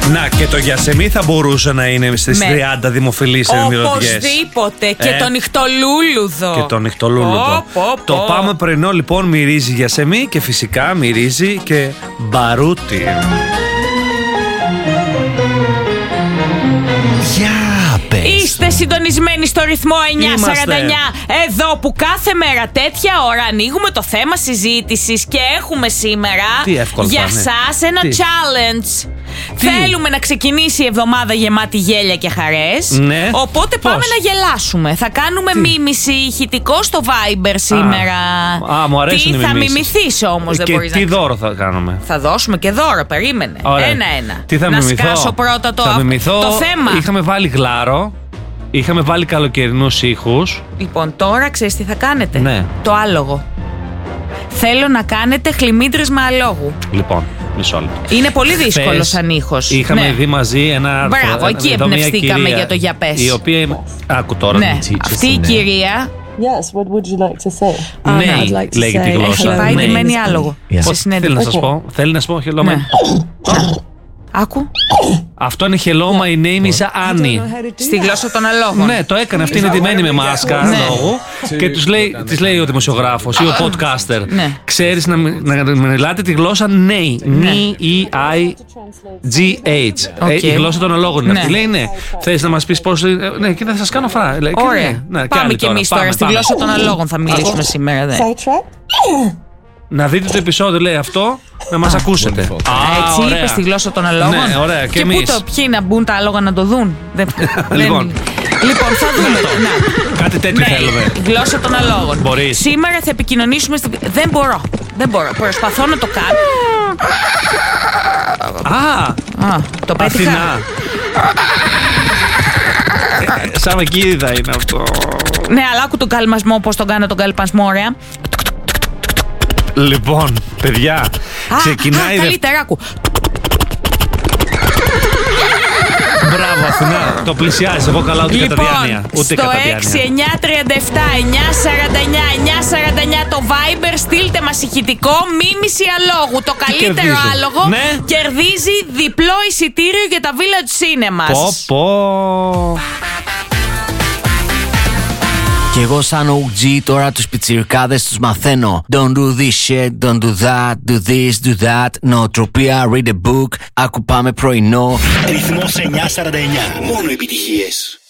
Να, και το Γιασεμί θα μπορούσε να είναι στις 30 δημοφιλείς ερμηνείες. Οπωσδήποτε. Και το νυχτολούλουδο. Και το νυχτολούλουδο. Το πάμε πρωινό λοιπόν μυρίζει Γιασεμί και φυσικά μυρίζει και μπαρούτι. Είστε συντονισμένοι στο ρυθμό 949. Εδώ που κάθε μέρα τέτοια ώρα ανοίγουμε το θέμα συζήτησης και έχουμε σήμερα για σας ένα challenge. Θέλουμε να ξεκινήσει η εβδομάδα γεμάτη γέλια και χαρές. Ναι. Οπότε πάμε να γελάσουμε. Θα κάνουμε μίμηση ηχητικό στο Viber σήμερα. Μου αρέσουν οι τι θα μιμήσεις. μιμηθείς όμως, δεν μπορείς να. Και τι δώρο θα κάνουμε. Θα δώσουμε και δώρο, περίμενε. Ένα-ένα. Τι θα να μιμηθώ. σκάσω πρώτα το θέμα. Είχαμε βάλει γλάρο. Είχαμε βάλει καλοκαιρινούς ήχους. Λοιπόν, τώρα ξέρεις τι θα κάνετε. Ναι. Το άλογο. Θέλω να κάνετε χλιμίντρες με αλόγου. Λοιπόν, μισό λεπτό. Είναι πολύ δύσκολο σαν ήχος. Είχαμε δει μαζί ένα άρθρο. Μπράβο, εκεί εμπνευστήκαμε για το για πες. Η οποία. Άκου τώρα. Ναι, αυτή η κυρία. Yes, what would you like to say? Ναι, λέγεται η γλώσσα. Έχει πάει ντυμένη άλογο. Πώς θέλει να σας πω. Θέλει να σας πω χελώμα. Άκου. Αυτό είναι hello, my name is Annie. Στη γλώσσα των αλόγων. Ναι, το έκανε. Αυτή είναι ντυμένη με μάσκα αλόγου. Και της λέει ο δημοσιογράφος ή ο podcaster. Ξέρεις να μιλάτε τη γλώσσα νέι. N-E-I-G-H. Η γλώσσα των αλόγων είναι αυτή. Λέει ναι. Θες να μας πεις πώς. Ναι, και θα σας κάνω φρά. Ωραία. Πάμε κι εμείς τώρα. Στη γλώσσα των αλόγων θα μιλήσουμε σήμερα. Να δείτε το επεισόδιο, λέει αυτό, να μας ακούσετε. Έτσι είπε στη γλώσσα των αλόγων. Ναι, ωραία, και εμείς. Και ποιοι να μπουν τα άλογα να το δουν. Λοιπόν, θα δούμε. Κάτι τέτοιο θέλουμε. Γλώσσα των αλόγων. Μπορείς. Σήμερα θα επικοινωνήσουμε. Δεν μπορώ. Προσπαθώ να το κάνω. Το πέτυχα. Αθηνά. Σαν Βακίδα είναι αυτό. Ναι, αλλά άκου τον καλμασμό, πώς τον κάνω τον καλπασμό, ωραία. Λοιπόν, παιδιά, ξεκινάει. Καλύτερα, άκου. Μπράβο, Αθηνά. Το πλησιάζει. Εγώ καλά ούτε κατά διάνοια. Ούτε κατά διάνοια. Στο 6-9-37-949 το Viber, στείλτε μας ηχητικό μίμηση αλόγου. Το καλύτερο άλογο κερδίζει διπλό εισιτήριο για τα Village Cinemas. Πω. Κι εγώ σαν OG τώρα τους πιτσιρικάδες τους μαθαίνω. Don't do this shit, don't do that, do this, do that. Νοοτροπία, read a book, άκου πάμε πρωινό. Ρυθμός 949, μόνο επιτυχίες.